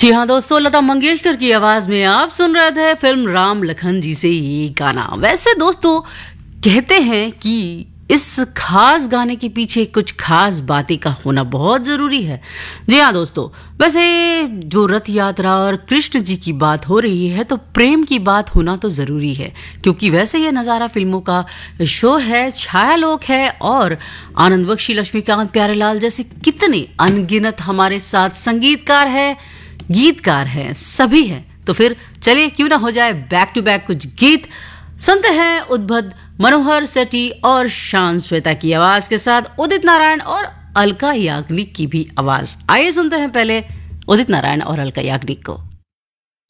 जी हाँ दोस्तों, लता मंगेशकर की आवाज में आप सुन रहे थे फिल्म राम लखन जी से ये गाना। वैसे दोस्तों, कहते हैं कि इस खास गाने के पीछे कुछ खास बातें का होना बहुत जरूरी है। जी हाँ दोस्तों, वैसे जो रथ यात्रा और कृष्ण जी की बात हो रही है तो प्रेम की बात होना तो जरूरी है, क्योंकि वैसे ये नज़ारा फिल्मों का शो है, छायालोक है और आनंद बख्शी, लक्ष्मीकांत प्यारेलाल जैसे कितने अनगिनत हमारे साथ संगीतकार है, गीतकार हैं, सभी हैं। तो फिर चलिए क्यों ना हो जाए बैक टू बैक कुछ गीत सुनते हैं। उद्भद, मनोहर सेठी और शान श्वेता की आवाज के साथ उदित नारायण और अलका याग्निक की भी आवाज। आइए सुनते हैं पहले उदित नारायण और अलका याग्निक को।